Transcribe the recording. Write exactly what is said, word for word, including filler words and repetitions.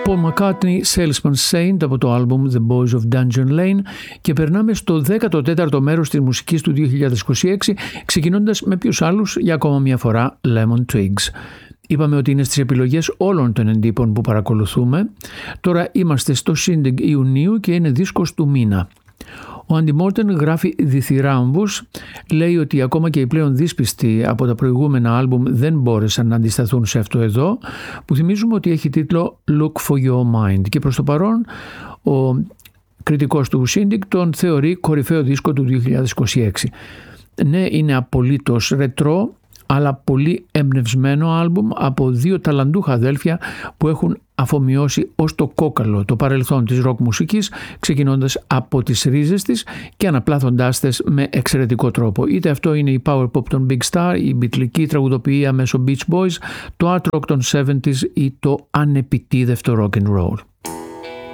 Paul McCartney, Salesman's Saint από το άλμπουμ The Boys of Dungeon Lane, και περνάμε στο δέκατο τέταρτο μέρος της μουσικής του δύο χιλιάδες είκοσι έξι, ξεκινώντας με ποιους άλλους για ακόμα μια φορά Lemon Twigs. Είπαμε ότι είναι στις επιλογές όλων των εντύπων που παρακολουθούμε. Τώρα είμαστε στο Shindig Ιουνίου και είναι δίσκος του μήνα. Ο Andy Morton γράφει διθυράμβους, λέει ότι ακόμα και οι πλέον δύσπιστοι από τα προηγούμενα άλμπουμ δεν μπόρεσαν να αντισταθούν σε αυτό εδώ, που θυμίζουμε ότι έχει τίτλο Look for Your Mind, και προς το παρόν ο κριτικός του Shindig τον θεωρεί κορυφαίο δίσκο του δύο χιλιάδες είκοσι έξι. Ναι, είναι απολύτως ρετρό, αλλά πολύ εμπνευσμένο άλμπουμ από δύο ταλαντούχα αδέλφια που έχουν αφομοιώσει ως το κόκαλο το παρελθόν της ροκ μουσικής, ξεκινώντας από τις ρίζες της και αναπλάθοντάς τες με εξαιρετικό τρόπο. Είτε αυτό είναι η power pop των Big Star, η μπιτλική τραγουδοποιία μέσω Beach Boys, το art rock των εβδομήντα ή το ανεπιτίδευτο rock and roll.